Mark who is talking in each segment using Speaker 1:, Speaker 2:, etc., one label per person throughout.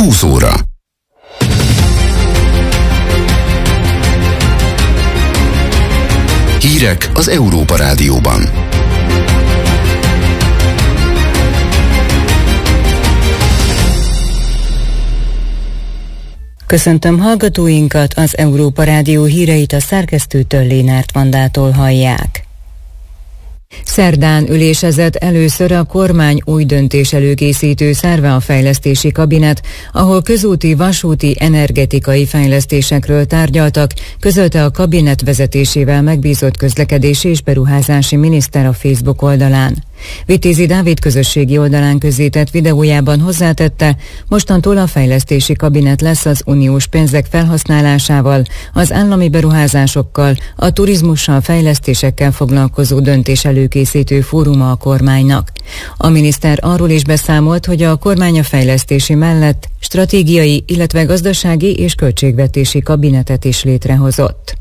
Speaker 1: 20 óra. Hírek az Európa Rádióban.
Speaker 2: Köszöntöm hallgatóinkat, az Európa Rádió híreit a szerkesztőtől, Lénárt Vandától hallják. Szerdán ülésezett először a kormány új döntés előkészítő szerve, a fejlesztési kabinet, ahol közúti, vasúti, energetikai fejlesztésekről tárgyaltak, közölte a kabinet vezetésével megbízott közlekedési és beruházási miniszter a Facebook oldalán. Vitézi Dávid közösségi oldalán közzétett videójában hozzátette, mostantól a fejlesztési kabinet lesz az uniós pénzek felhasználásával, az állami beruházásokkal, a turizmussal, fejlesztésekkel foglalkozó döntés előkészítő fóruma a kormánynak. A miniszter arról is beszámolt, hogy a kormány a fejlesztési mellett stratégiai, illetve gazdasági és költségvetési kabinetet is létrehozott.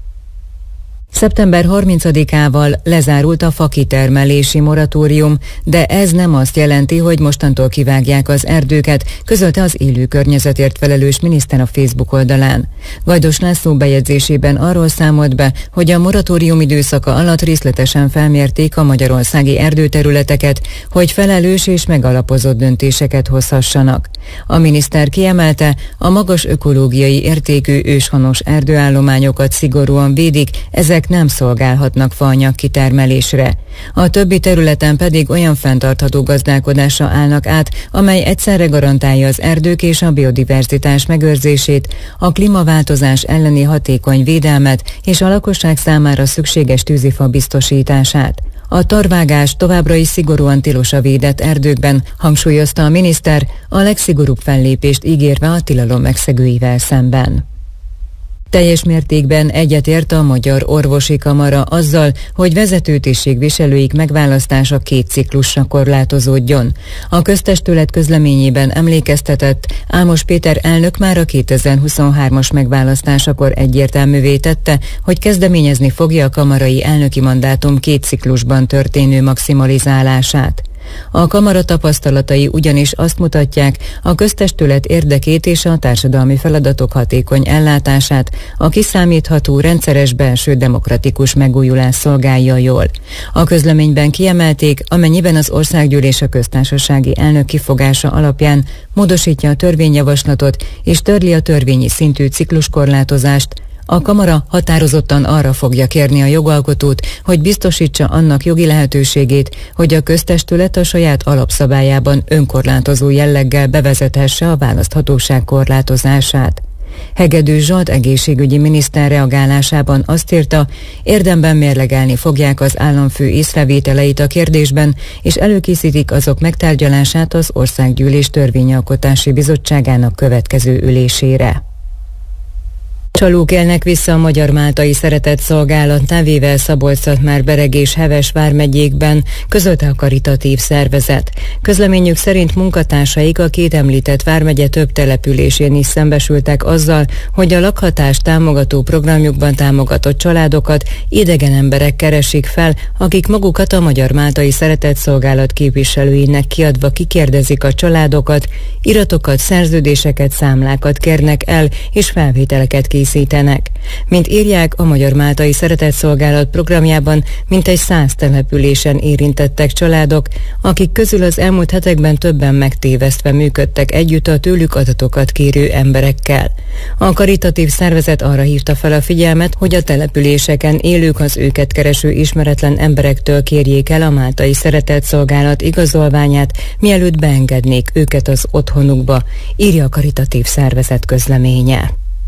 Speaker 2: Szeptember 30-ával lezárult a fakitermelési moratórium, de ez nem azt jelenti, hogy mostantól kivágják az erdőket, közölte az élő környezetért felelős miniszter a Facebook oldalán. Gajdos László bejegyzésében arról számolt be, hogy a moratórium időszaka alatt részletesen felmérték a magyarországi erdőterületeket, hogy felelős és megalapozott döntéseket hozhassanak. A miniszter kiemelte, a magas ökológiai értékű őshonos erdőállományokat szigorúan védik, ezek nem szolgálhatnak faanyag kitermelésre. A többi területen pedig olyan fenntartható gazdálkodásra állnak át, amely egyszerre garantálja az erdők és a biodiverzitás megőrzését, a klímaváltozás elleni hatékony védelmet és a lakosság számára szükséges tűzifa biztosítását. A tarvágás továbbra is szigorúan tilos a védett erdőkben, hangsúlyozta a miniszter, a legszigorúbb fellépést ígérve a tilalom megszegőivel szemben. Teljes mértékben egyetért a Magyar Orvosi Kamara azzal, hogy vezetőtisztségviselőik megválasztása 2 ciklusra korlátozódjon. A köztestület közleményében emlékeztetett, Ámos Péter elnök már a 2023-as megválasztásakor egyértelművé tette, hogy kezdeményezni fogja a kamarai elnöki mandátum 2 ciklusban történő maximalizálását. A kamara tapasztalatai ugyanis azt mutatják, a köztestület érdekét és a társadalmi feladatok hatékony ellátását a kiszámítható, rendszeres belső demokratikus megújulás szolgálja jól. A közleményben kiemelték, amennyiben az Országgyűlés a köztársasági elnök kifogása alapján módosítja a törvényjavaslatot és törli a törvényi szintű cikluskorlátozást, a kamara határozottan arra fogja kérni a jogalkotót, hogy biztosítsa annak jogi lehetőségét, hogy a köztestület a saját alapszabályában önkorlátozó jelleggel bevezethesse a választhatóság korlátozását. Hegedűs Zsolt egészségügyi miniszter reagálásában azt írta, érdemben mérlegelni fogják az államfő észrevételeit a kérdésben, és előkészítik azok megtárgyalását az Országgyűlés Törvényalkotási Bizottságának következő ülésére. Csalók élnek vissza a Magyar-Máltai Szeretetszolgálat nevével Szabolcs-Szatmár-Bereg és Heves vármegyékben, közölte a karitatív szervezet. Közleményük szerint munkatársaik a 2 említett vármegye több településén is szembesültek azzal, hogy a lakhatás támogató programjukban támogatott családokat idegen emberek keresik fel, akik magukat a Magyar-Máltai Szeretetszolgálat képviselőinek kiadva kikérdezik a családokat, iratokat, szerződéseket, számlákat kérnek el és felvételeket készítenek. Mint írják, a Magyar-Máltai Szeretetszolgálat programjában mintegy 100 településen érintettek családok, akik közül az elmúlt hetekben többen megtévesztve működtek együtt a tőlük adatokat kérő emberekkel. A karitatív szervezet arra hívta fel a figyelmet, hogy a településeken élők az őket kereső ismeretlen emberektől kérjék el a Máltai Szeretetszolgálat igazolványát, mielőtt beengednék őket az otthonukba, írja a karitatív szervezet közleménye.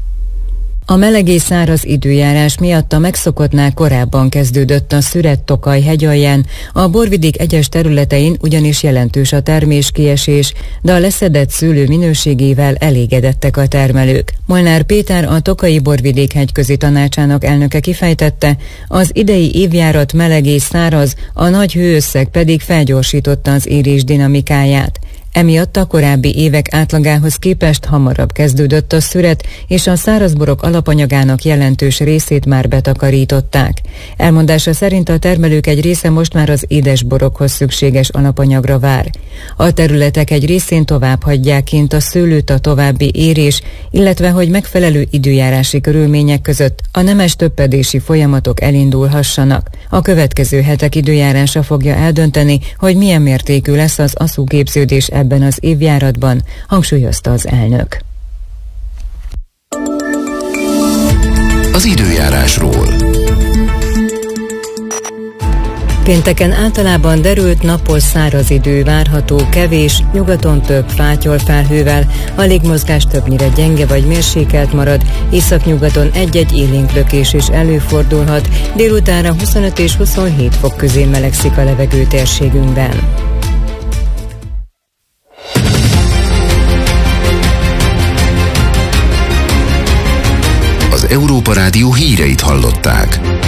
Speaker 2: A meleg és száraz időjárás miatt a megszokottnál korábban kezdődött a Szüret-Tokaj hegyalján, a borvidék egyes területein ugyanis jelentős a terméskiesés, de a leszedett szőlő minőségével elégedettek a termelők. Molnár Péter, a Tokaji Borvidék hegyközi tanácsának elnöke kifejtette, az idei évjárat meleg és száraz, a nagy hőösszeg pedig felgyorsította az érés dinamikáját. Emiatt a korábbi évek átlagához képest hamarabb kezdődött a szüret, és a szárazborok alapanyagának jelentős részét már betakarították. Elmondása szerint a termelők egy része most már az édesborokhoz szükséges alapanyagra vár. A területek egy részén tovább hagyják kint a szőlőt a további érés, illetve hogy megfelelő időjárási körülmények között a nemes töppedési folyamatok elindulhassanak. A következő hetek időjárása fogja eldönteni, hogy milyen mértékű lesz az aszúgépződés ebben az évjáratban, hangsúlyozta az elnök.
Speaker 1: Az időjárásról.
Speaker 2: Pénteken általában derült, napos, száraz idő várható, kevés, nyugaton több fátyol felhővel, a légmozgás többnyire gyenge vagy mérsékelt marad, északnyugaton egy-egy élénk lökés is előfordulhat, délutánra 25 és 27 fok közé melegszik a levegő térségünkben.
Speaker 1: Az Európa Rádió híreit hallották.